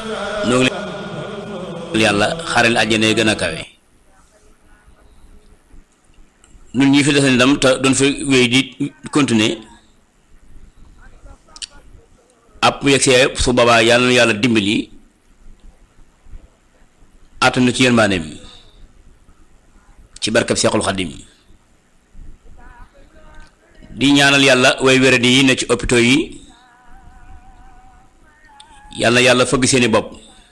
noo ngi leen yàlla xaareel àjjana gën a kawe. ñun ñi fi des ndam te doon fi wéy di continuer ab mu yegsee su boobaa yàlla na yàlla dimbali àttanu ci yërmandeem ci barkab Seexul Xadim di ñaanal yàlla way wéradi yi ne ci hôpitaux yi yàlla na yàlla fëgg seeni bopp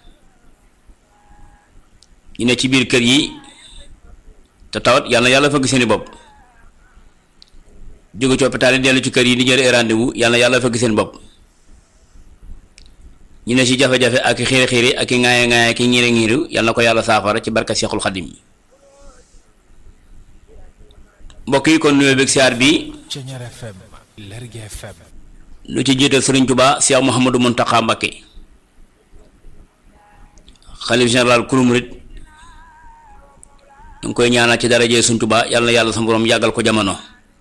ñu ne ci biir kër yi te tawat yàlla na yàlla fëgg seeni bopp jóge ci hôpital yi dellu ci kër yi di jël rendez-vous yàlla na yàlla fëgg seen bopp ñu ne ci jafe-jafe ak xiiri xiiri ak i ŋaaye ŋaaye ak i ñiiri ñiiru yàlla na ko yàlla saafara ci barka Seexul Xadim mbokk yi kon nuyoo beeg siyaar bi lu ci jiital Sëriñ Tuubaa Cheikh Mouhamadou Mountakha Mbacké xalif général kulu murit ñu ngi koy ñaanal ci darajee Sëriñ Tuubaa yàlla na yàlla sa borom yàggal ko jamono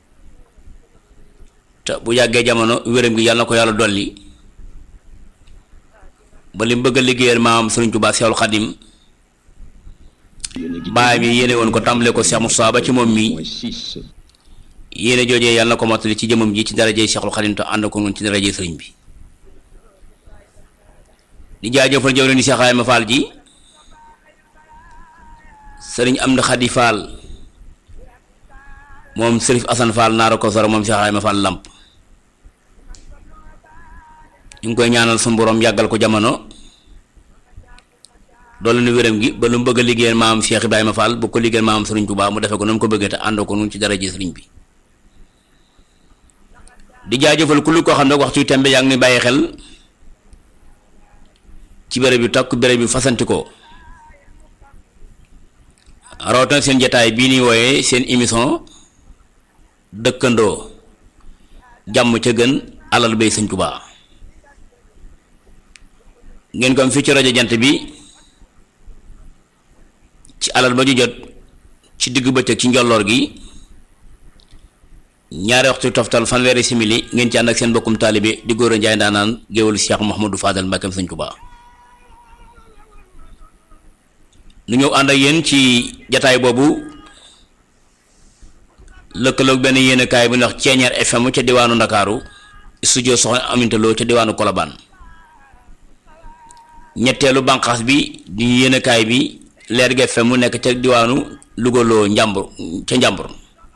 te bu yàggee jamono wéram gi yàlla na ko yàlla dolli ba li mu bëgg a liggéeyal maam Sëriñ Tuubaa Seexul Xadim baay mi yéene woon ko tàmbale ko Cheikh Moussa ba ci moom mii yéene joojee yàlla na ko mottali ci jëmam ji ci darajee Seexul Xadim te ànd ko noonu ci darajee sëriñ bi di jaajëfal jawriñ ni Cheikh Ibrahima Fall ji sëriñ Amdi Xadi Fall moom Sërif Asan Fall naara ko soro moom Cheikh Ibrahima Fall Lamp ñu ngi koy ñaanal suñu borom yàggal ko jamono doole nu wéram gi ba lu mu bëgg a liggéeyal maam Cheikh Ibrahima Fall bu ko liggéeyal maam Sëriñ Tuubaa mu defe ko noonu ko bëggee te àndoo ko noonu ci daraje sëriñ bi di jaajëfal ku lu koo xam ne waxtu tembe yaa ngi ni bàyyi xel ci béréb bi takk béréb bi fasantikoo rawatina seen jataay bii ni wooyee seen émission dëkkandoo jàmm ca gën alal bay Sëriñ Tuubaa ngeen ko am fii ci rajo jant bi ci alal ba ju jot ci diggu bëccëg ci njolloor gi ñaari waxtu toftal fanweeri simili ngeen ci ànd ak seen bokkum taalibe di góor a njaay ndaanaan géwélu Cheikh Mouhamadou Fadal Mbacké Sëriñ Tuubaa nu ñëw ànd ak yéen ci jataay boobu lëkkaloog benn yéenekaay bu ñuy wax Ceeñeer FM ca diwaanu Ndakaaru studio Soxna Aminta Lo ca diwaanu Kolobaan ñetteelu banqaas bi di yéenekaay bi Leer gi FM mu nekk ca diwaanu Louga Lo Njàmbur ca Njàmbur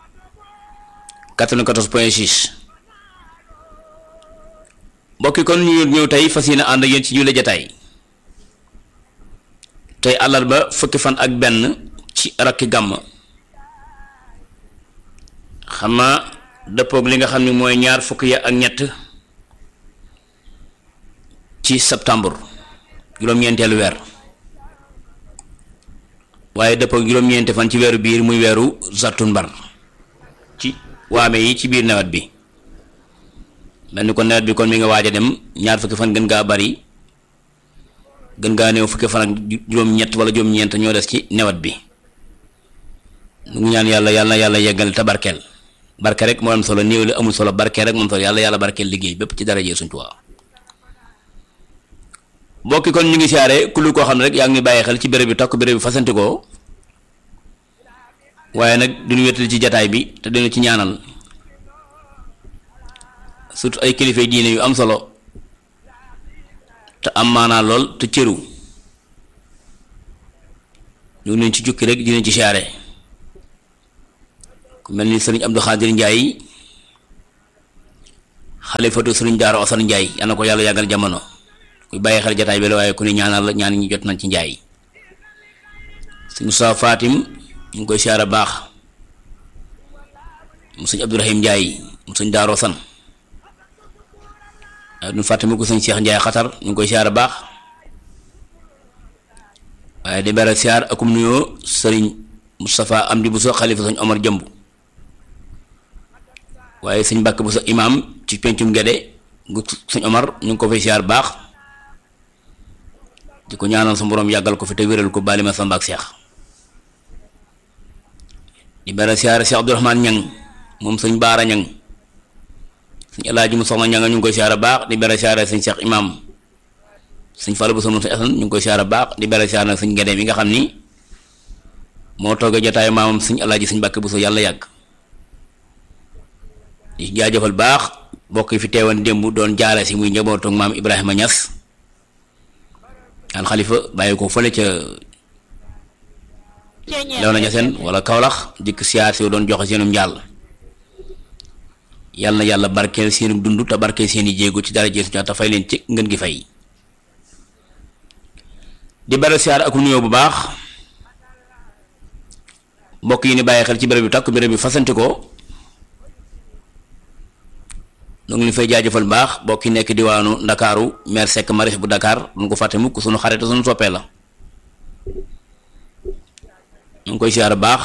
94.6 mbokki kon ñu ñëw tey fas yéene ànd ak yéen ci ñu la jataay tey àllarba fukki fan ak benn ci rakki gàmm xam naa dëppoog li nga xam ne mooy ñaar fukki ya ak ñett ci septembre juróom-ñeenteelu weer waaye dëppoog juróom-ñeenti fan ci weeru biir muy weeru Sattumbar ci waame yi ci biir nawet bi mel ni kon nawet bi kon mi nga waaj a dem ñaar fukki fan gën gaa bari gën gaa néew fukki fan ak juróom-ñett wala juróom-ñeent ñoo des ci nawet bi ñu ngi ñaan yàlla yàlla na yàlla yeggal te barkeel barke rek moo am solo néew li amul solo barkeel rek moom solo yàlla yàlla barkeel liggéey bépp ci daraje Sëriñ Tuubaa mbokki kon ñu ngi siyaare ku lu koo xam ne rek yaa ngi bàyyi xel ci béréb bi takk béréb bi fasantikoo waaye nag duñu wéttali ci jataay bi te dina ci ñaanal surtout ay kilifa diine yu am solo te am maanaa lool te cëru ñu ngi leen ci jukki rek dinañ ci siyaare ku mel ni sëriñ Abdou Khadir Ndiaye xalifatu sëriñ Daara Ousmane Ndiaye yal na ko yàlla yàggal jamono kuy bàyyi xel jataay bi la waaye ku ne ñaanal la ñaan ñi jot nañ ci Ndiaye sëriñ Moussa Fatim ñu ngi koy siyaare baax mu sëñ Abdourahim Ndiaye mu sëñ Daara Ousmane waaye duñ fàtte mu ko sëñ Cheikh Ndiaye xatar ñu ngi koy siyaare baax waaye di beral siyaar akum nuyoo sëriñ Moustapha Amdi Bousso xalifa sëñ Omar Jëmb waaye sëñ Mbàkke Bousso imam ci pencum Gédé gu sëñ Omar ñu ngi ko fay siyaar baax di ko ñaanal sa borom yàggal ko fi te wéral ko baalima Samba ak Cheikh di beral siyaar Cheikh Abdourahmane Ñang moom sëñ Baara Ñang sëñ Alaaji mu soxna Ñanga ñu ngi koy siyaar baax di beral siyaar sëñ Cheikh imam sëñ Fallou Bousso moom sëñ Assane ñu ngi koy siyaara baax di beral siyaar nag sëñ Ngede mi nga xam ni moo toogee jotaayu maamam sëñ Alaaji sëñ Mbàkke Bousso yàlla yàgg di jaajëfal baax bokk yi fi teewoon démb doon jaale si muy njabootu maam Ibrahima Niass al xalifa bàyyi ko fële ca Léona Niassène wala Kaolack dikk siyaar si doon joxe seenum njàll yàlla na yàlla barkeel seenum dund te barkeel seeni jéego ci dara jeesu te fay leen ci ngeen gi fay di beral siyaar ak nuyoo bu baax mbokk yi ni bàyyi xel ci béréb bi takk béréb bi fasanti ko donc ñu fay jaajëfal baax mbokk yi nekk diwaanu Ndakaaru maire Seck Maris bu Dakar duñ ko fàtte mukk sunu xarit sunu soppee la ñu ngi koy siyaar baax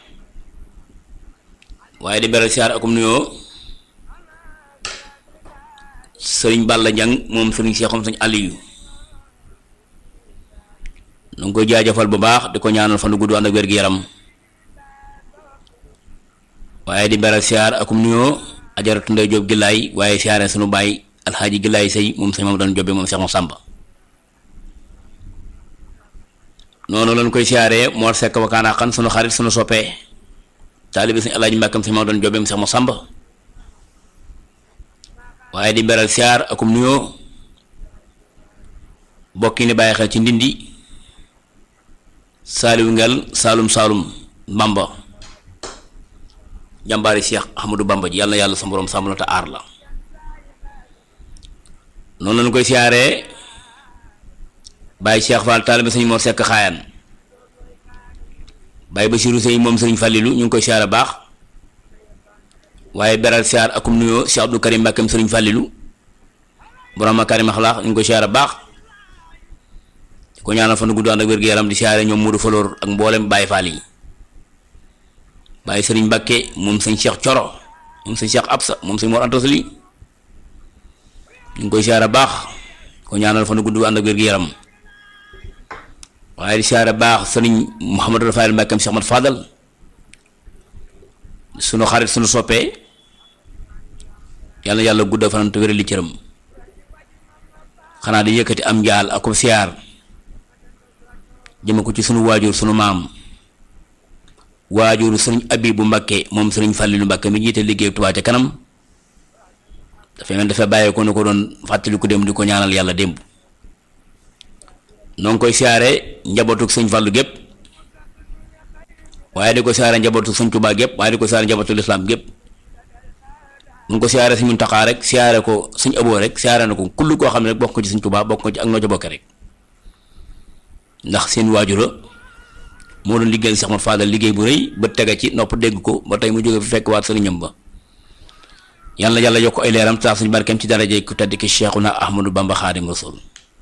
waaye di beral siyaar ak nuyoo sëriñ Balla Njang moom sëriñ Seexum sëñ Aliyu ñu ngi koy jaajëfal bu baax di ko ñaanal fan gudd ànd ak wér gi yaram waaye di beral siyaar ak nuyoo ajaratu Ndey Jóob Gillaay waaye siyaare sunu baay alxaaji Gillaay sëy moom sëñ Mamadou Jóob moom Seex Sàmba noonu lañ koy siyaaree Mor Seck wakaana xan sunu xarit sunu soppee taalibi sëñ Alaaji Mbàkkam sëñ Mamadou Jóob moom Seex Sàmba waaye di beral siyaar ak nuyoo bokki ni bàyyi xel ci Ndindi Saaliwu Ngel Saalum Bamba jàmbaari Cheikh Ahmadou Bamba ji yàlla na yàlla sa borom sàmm la te aar la noonu lañu koy siyaaree Baye Cheikh Fall taalibe sëñ Mor Seck Xaayaan Baye Basiru Sey moom sëriñ Fallilu ñu ngi koy siyaare baax waaye beral siyaar akum nuyoo Cheikh Abdou Karim Mbàkkeem sëriñ Fallilu borom Makarim Axlaaq ñu ngi koy siyaare baax di ko ñaanal fan gudd ànd ak wér gu yaram di siyaare ñoom Modou Falor ak mboolem Baye Fall yi Baye Sëriñ Mbàkke moom sëñ Cheikh Coro moom sëñ Cheikh Absa moom sëñ Mor Anta Sali ñu ngi koy siyaare baax ko ñaanal fan gudd ànd ak wér gu yaram waaye di siyaare baax sëriñ Mouhamadou Rafael Mbàkkeem Cheikh Mat Fadal sunu xarit sunu soppee yàlla yàlla gudda fanam te wéral li cëram xanaa di yëkkati am njaal ak ko siyaar jëme ko ci sunu waajur sunu maam waajur sëriñ Abibu Mbàkke moom sëriñ Fallilu Mbàkke mi jiite liggéey Touba ca kanam dafay mel dafa bàyyee ko ne ko doon fàttali ko démb di ko ñaanal yàlla démb noo ngi koy siyaare njabootuk sëñ Fallu gépp waaye di ko siyaare njabootuk sëñ Touba gépp waaye di ko siyaare njabootuk lislaam gépp mu ngi ko siyaare sëñ Muntaxa rek siyaare ko sëñ Aboo rek siyaare na ko kull koo xam ne rek bokk ko ci sëñ Touba bokk ko ci ak noo ca bokke rek ndax seen waajura moo doon liggéeyal Cheikh Mat Fadal liggéey bu rëy ba tega ci nopp dégg ko ba tey mu jóge fi fekk waat sëriñam ba yàlla yàlla yokk ay leeram saa suñu barkeem ci daraje ku tedd ki Cheikhuna Ahmadou Bamba Xaadim Rasul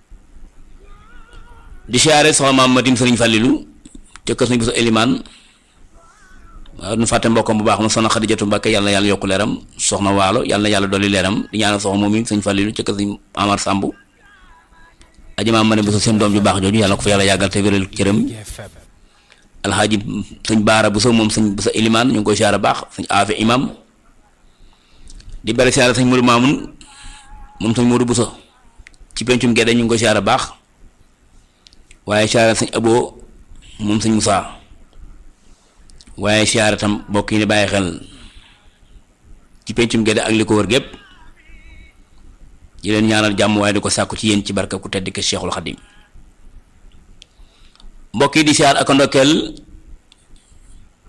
di siyaare sama maam Matim sëriñ Fallilu te kër suñu bisu Elimaan waaw nu fàtte mbokkam bu baax ma soxna Xadijatu Mbàkke yàlla yàlla yokk leeram soxna Waalo yàlla yàlla dolli leeram di ñaanal soxna moom yi sëñ Fallilu te kër suñu Amar Sambu aji maam ma ne bu seen doom ju baax jooju yàlla ko fa yàlla yàggal te wéral cëram alxaaji sëñ Baara bu sa moom sëñ bu sa Elimaan ñu ngi koy siyaare baax sëñ Aafe imam di bari siyaare sëñ Modou Mamoun moom sëñ Modou Bousso ci pencum Gédé ñu ngi koy siyaare baax waaye siyaare sëñ Abo moom sëñ Moussa waaye siyaare tam bokk yi ni bàyyi xel ci pencum Gédé ak li ko wër gépp di leen ñaanal jàmm waaye di ko sàkku ci yéen ci barka ku tedd ki Cheikhul Khadim mbokk yi di siyaar ak ndokkeel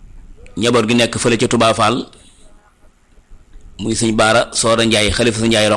njaboot gi nekk fële ca Touba Fall muy sëñ Baara Sooda Njaay xalifa sëñ Njaay